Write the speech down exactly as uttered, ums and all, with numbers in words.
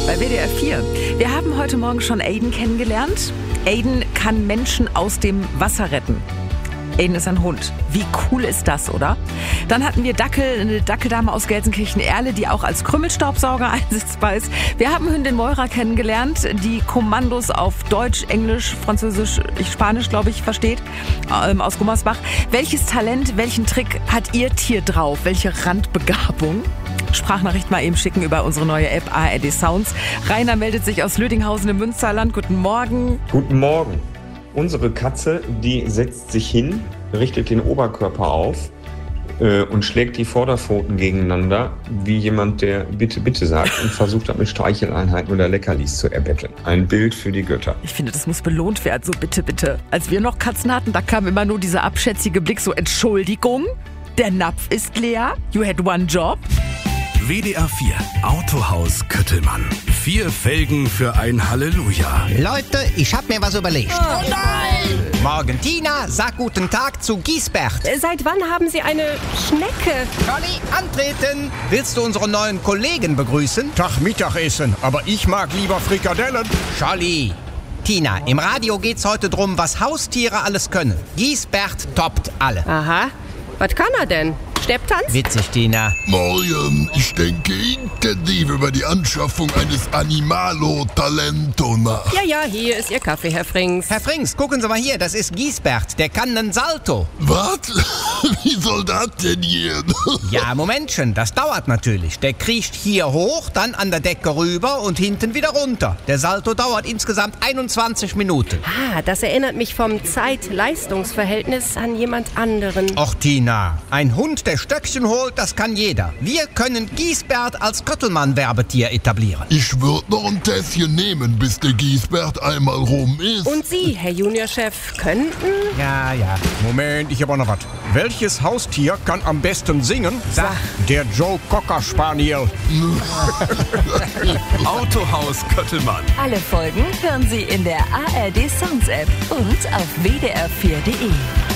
Bei W D R vier. Wir haben heute Morgen schon Aiden kennengelernt. Aiden kann Menschen aus dem Wasser retten. Aiden ist ein Hund. Wie cool ist das, oder? Dann hatten wir Dackel, eine Dackeldame aus Gelsenkirchen-Erle, die auch als Krümelstaubsauger einsetzbar ist. Wir haben Hündin Moira kennengelernt, die Kommandos auf Deutsch, Englisch, Französisch, Spanisch, glaube ich, versteht, ähm, aus Gummersbach. Welches Talent, welchen Trick hat Ihr Tier drauf? Welche Randbegabung? Sprachnachricht mal eben schicken über unsere neue App A R D Sounds. Rainer meldet sich aus Lüdinghausen im Münsterland. Guten Morgen. Guten Morgen. Unsere Katze, die setzt sich hin, richtet den Oberkörper auf äh, und schlägt die Vorderpfoten gegeneinander, wie jemand, der bitte, bitte sagt und versucht damit Streicheleinheiten oder Leckerlis zu erbetteln. Ein Bild für die Götter. Ich finde, das muss belohnt werden, so bitte, bitte. Als wir noch Katzen hatten, da kam immer nur dieser abschätzige Blick, so Entschuldigung, der Napf ist leer, you had one job. W D R vier Autohaus Köttelmann. Vier Felgen für ein Halleluja. Leute, ich hab mir was überlegt. Oh nein! Morgen Tina, sag guten Tag zu Giesbert. Seit wann haben Sie eine Schnecke? Conny, antreten. Willst du unsere neuen Kollegen begrüßen? Tag Mittagessen, aber ich mag lieber Frikadellen. Scholli. Tina, im Radio geht's heute drum, was Haustiere alles können. Giesbert toppt alle. Aha. Was kann er denn? Stepptanz? Witzig, Tina. Morgen, ich denke intensiv über die Anschaffung eines Animalo-Talento nach. Ja, ja, hier ist Ihr Kaffee, Herr Frings. Herr Frings, gucken Sie mal hier, das ist Giesbert, der kann einen Salto. Was? Wie soll das denn gehen? Ja, Momentchen, das dauert natürlich. Der kriecht hier hoch, dann an der Decke rüber und hinten wieder runter. Der Salto dauert insgesamt einundzwanzig Minuten. Ah, das erinnert mich vom Zeit-Leistungs-Verhältnis an jemand anderen. Och, Tina, ein Hund, der Stöckchen holt, das kann jeder. Wir können Giesbert als Köttelmann-Werbetier etablieren. Ich würde noch ein Tässchen nehmen, bis der Giesbert einmal rum ist. Und Sie, Herr Juniorchef, könnten? Ja, ja. Moment, ich hab auch noch was. Welches Haustier kann am besten singen? Sag. Der Joe Cocker Spaniel. Autohaus Köttelmann. Alle Folgen hören Sie in der A R D Sounds App und auf W D R vier Punkt D E.